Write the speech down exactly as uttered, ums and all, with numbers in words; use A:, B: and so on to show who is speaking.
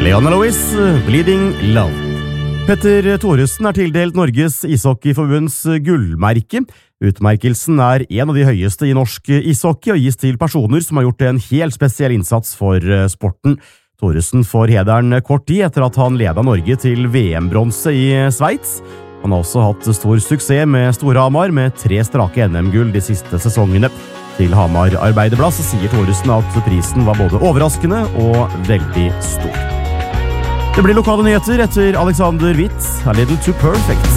A: Leona Lewis, Bleeding Love. Petter Thoresen er tildelt Norges ishockeyforbunds gullmerke. Utmerkelsen er en av de høyeste i norsk ishockey og gis til personer som har gjort en helt spesiell innsats for sporten. Thoresen får hederen kort tid etter at han ledet Norge til V M-bronse i Sveits. Han har også hatt stor suksess med Storhamar med tre strake N M-gull de siste sesongene. Til Hamar Arbeiderblad så sier Thoresen at prisen var både overraskende og veldig stor. Det blir lokale nyheter etter Alexander Witt, A Little Too Perfect.